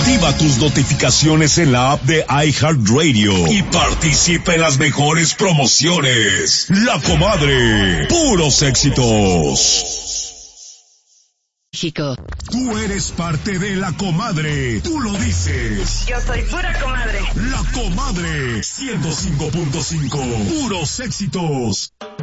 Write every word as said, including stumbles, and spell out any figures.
Activa tus notificaciones en la app de iHeartRadio y participa en las mejores promociones. La Comadre, puros éxitos. México. Tú eres parte de La Comadre. Tú lo dices. Yo soy pura comadre. La Comadre. ciento cinco punto cinco. Puros éxitos.